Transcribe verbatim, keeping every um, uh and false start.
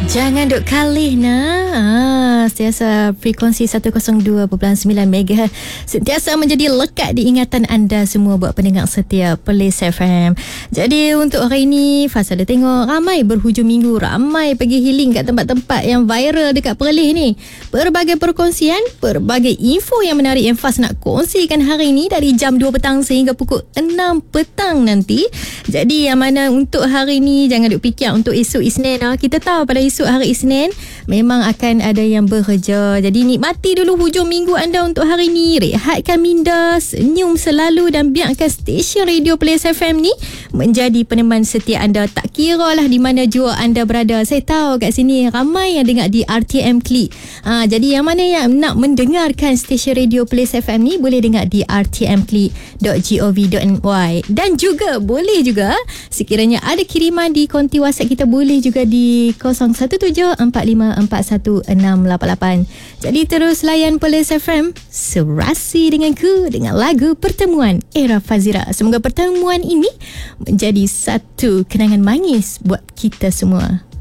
Jangan duk kalih nah. Ah, sentiasa frekuensi seratus dua perpuluhan sembilan megahertz sentiasa menjadi lekat di ingatan anda semua buat pendengar setia Perlis F M. Jadi untuk hari ini Fas ada tengok ramai berhujung minggu, ramai pergi healing kat tempat-tempat yang viral dekat Perlis ni. Berbagai perkongsian, berbagai info yang menarik yang Fas nak kongsikan hari ini dari jam dua petang sehingga pukul enam petang nanti. Jadi yang mana untuk hari ini jangan duk fikir untuk esok Isnin ah. Kita tahu pada esok hari Isnin memang akan ada yang bekerja. Jadi nikmati dulu hujung minggu anda untuk hari ni. Rehatkan minda, senyum selalu dan biarkan stesen radio Perlis F M ni menjadi peneman setia anda. Tak kira lah di mana jua anda berada. Saya tahu kat sini ramai yang dengar di R T M Klik. Ha, jadi yang mana yang nak mendengarkan stesen radio Perlis F M ni boleh dengar di r t m klik dot gov dot n y. Dan juga boleh juga sekiranya ada kiriman di konti WhatsApp kita, boleh juga di kosong satu tujuh empat lima empat satu enam lapan lapan. Jadi terus layan Perlis F M, serasi denganku dengan lagu Pertemuan Era Fazira. Semoga pertemuan ini menjadi satu kenangan manis buat kita semua.